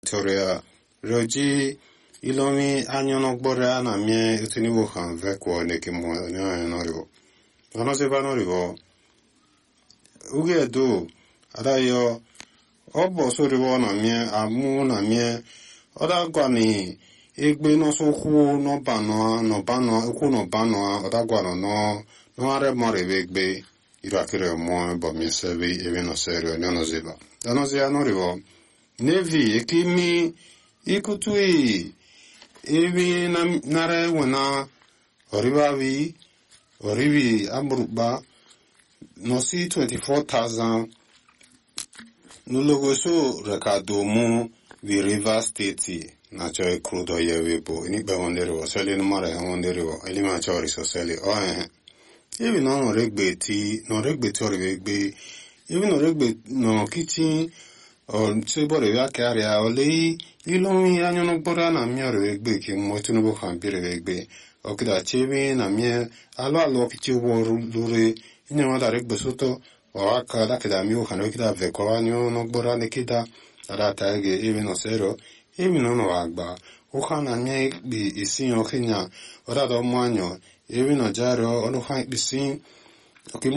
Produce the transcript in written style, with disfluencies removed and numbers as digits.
Victoria Roji Ilomi Anyonogbora na mie utiniwo han vekwo neki mo norivo. Ono se va norivo. Uge do adayo obo sorivo na mie amu na mie oda gwani egbe no so hu no bano ku no bano oda gwano no are more egbe irakere mo bo mi sevi even no serio no ziba. Ono se anorivo. Nevi ekimi ikutui evi nare wana orivi amruba nosi 24,000 nulogoso rekado mu vi River State na choy crudo yewebo ini be wondero sele no mare wondero ili ma chori so sele evi no regbe ti origbe evi no regbe no kitchen se bore ya karia ole ilomi anyono bora na miore egbe ki motunu bo kan bire egbe okida chebi na mie alo kichi wo lure inyo da regbe soto o aka da kida mi o kan okida ve ko anyo no bora ne kida ada taege even no sero even no agba o kan na mie bi isin o kenya ora do mo anyo even no jaro ono kan bisin